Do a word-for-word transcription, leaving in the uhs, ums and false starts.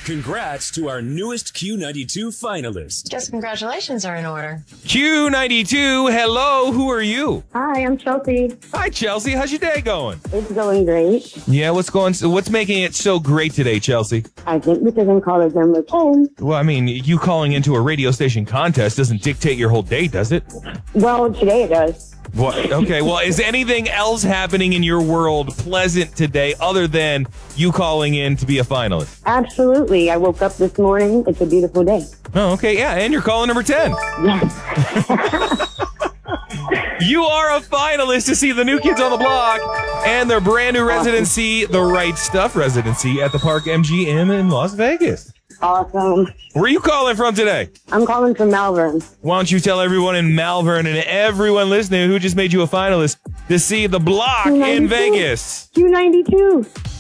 Congrats to our newest Q ninety-two finalist. Just congratulations are in order. Q ninety-two, hello, who are you? Hi, I'm Chelsea. Hi, Chelsea. How's your day going? It's going great. Yeah, what's going? What's making it so great today, Chelsea? I think because I'm caller number ten. Well, I mean, you calling into a radio station contest doesn't dictate your whole day, does it? Well, today it does. What? Okay, well, is anything else happening in your world pleasant today other than you calling in to be a finalist? Absolutely. I woke up this morning. It's a beautiful day. Oh, okay, yeah, and you're calling number ten. Yes. You are a finalist to see the New Kids on the Block and their brand new residency, the Right Stuff residency at the Park M G M in Las Vegas. Awesome. Where are you calling from today? I'm calling from Malvern. Why don't you tell everyone in Malvern and everyone listening who just made you a finalist to see the Block in Vegas? Q ninety-two.